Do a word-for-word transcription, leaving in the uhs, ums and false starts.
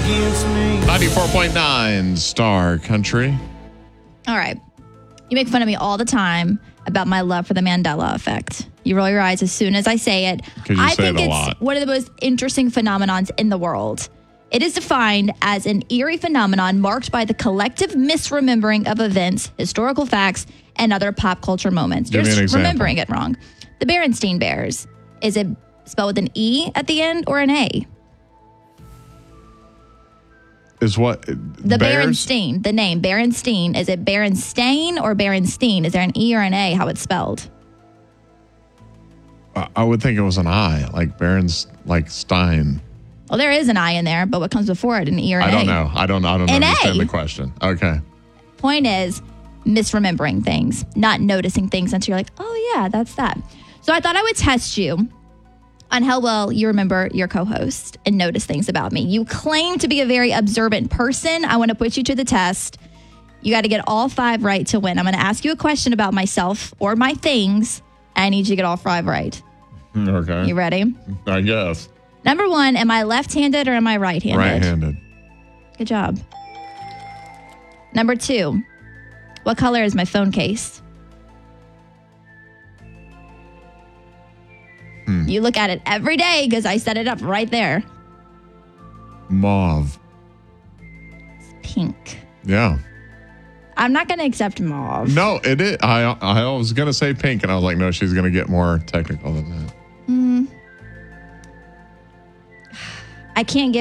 against me. ninety-four point nine Star Country. All right. You make fun of me all the time about my love for the Mandela effect. You roll your eyes as soon as I say it. 'Cause you I say it think a it's lot. one of the most interesting phenomenons in the world. It is defined as an eerie phenomenon marked by the collective misremembering of events, historical facts, and other pop culture moments. Give You're me an just example. remembering it wrong. The Berenstain Bears. Is it spelled with an E at the end or an A? Is what? The Bears? Berenstain, the name, Berenstain. Is it Berenstain or Berenstein? Is there an E or an A, how it's spelled? I- I would think it was an I, like Baron's, like Stein. Well, there is an I in there, but what comes before it, an E or an I A? don't know. I don't. I don't An understand A. the question. Okay. Point is misremembering things, not noticing things until you're like, oh, yeah, that's that. So I thought I would test you on how well you remember your co-host and notice things about me. You claim to be a very observant person. I want to put you to the test. You got to get all five right to win. I'm going to ask you a question about myself or my things. And I need you to get all five right. Okay. You ready? I guess. Number one, am I left-handed or am I right-handed? Right-handed. Good job. Number two, what color is my phone case? Hmm. You look at it every day because I set it up right there. Mauve. Pink. Yeah. I'm not going to accept mauve. No, it is. I I was gonna say pink, and I was like, no, she's gonna get more technical than that. Mm. I can't give